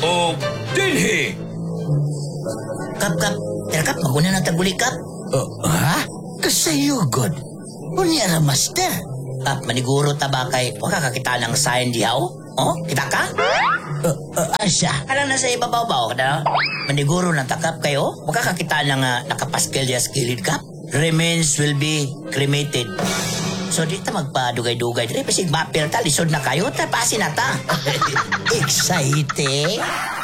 O dinhi? Kap, tira kap, maguna ng taguli kap. Ha? Kasayugod. Unya ra, master. Kap, maniguro taba kay, waka kakita ng sign dihaw? Oh, kita ka? Asa? Alam na sa ibabaw-baw ka na, maniguro ng takap kayo, waka kakita ng nakapaskel diya sa kilid kap. Remains will be cremated. So di ta magpadugay-dugay. Dili pasig mapil ta, lisod na kayo, tapasin na ta. Excited?